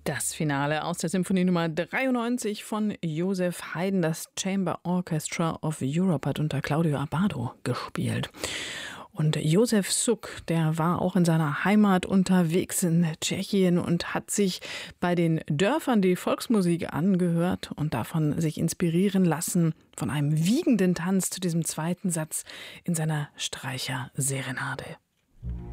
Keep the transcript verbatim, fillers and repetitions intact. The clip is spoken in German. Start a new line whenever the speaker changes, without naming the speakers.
Das Finale aus der Symphonie Nummer dreiundneunzig von Joseph Haydn. Das Chamber Orchestra of Europe hat unter Claudio Abbado gespielt. Und Josef Suk, der war auch in seiner Heimat unterwegs in Tschechien und hat sich bei den Dörfern die Volksmusik angehört und davon sich inspirieren lassen, von einem wiegenden Tanz zu diesem zweiten Satz in seiner Streicherserenade.